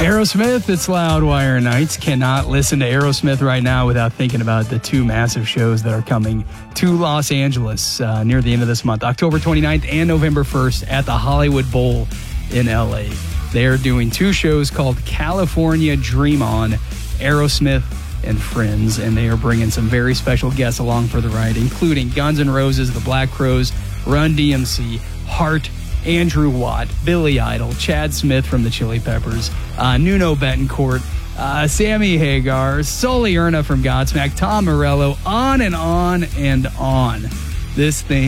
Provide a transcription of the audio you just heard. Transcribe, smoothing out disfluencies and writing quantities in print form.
Aerosmith, it's Loudwire Nights. Cannot listen to Aerosmith right now without thinking about the two massive shows that are coming to Los Angeles near the end of this month, October 29th and November 1st at the Hollywood Bowl in LA. They are doing two shows called California Dream On, Aerosmith and Friends, and they are bringing some very special guests along for the ride, including Guns N' Roses, the Black Crowes, Run DMC, Heart, Andrew Watt, Billy Idol, Chad Smith from the Chili Peppers, Nuno Betancourt, Sammy Hagar, Sully Erna from Godsmack, Tom Morello, on and on and on. This thing